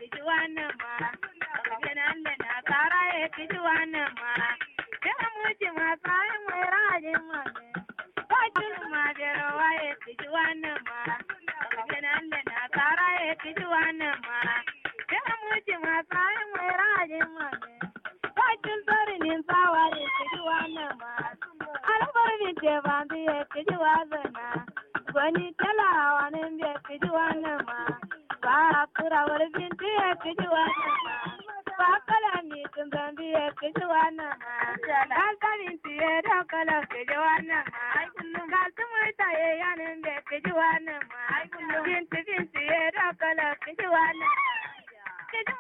kiji wannan ma ganan da na tsara ya kiji wannan ma da muji ma tsayin mai rajin ma bakin ma da rawa ya kiji wannan ma ganan da na tsara ya kiji wannan ma da muji ma tsayin mai rajin ma bakin tsarinin tsawa ya kiji wannan ma albarbi ce ba ya kiji wannan ma wani talawa ne bai kiji wannan ma ba kura wani binti ya kiji wannan ma ba kalami tun zambi ya kiji wannan ma hankalin tiye da kalan kiji wannan ma ga su murtaye yanin bai kiji wannan ma binti ya da kalan kiji wannan